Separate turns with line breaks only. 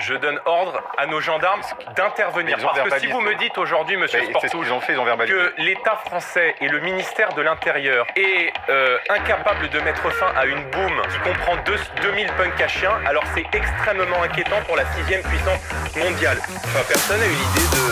Je donne ordre à nos gendarmes d'intervenir. Parce que si vous me dites aujourd'hui, monsieur Sportouche, que l'État français et le ministère de l'Intérieur est incapable de mettre fin à une boum qui comprend 2000 punks à chiens, alors c'est extrêmement inquiétant pour la 6e puissance mondiale. Enfin, personne n'a eu l'idée de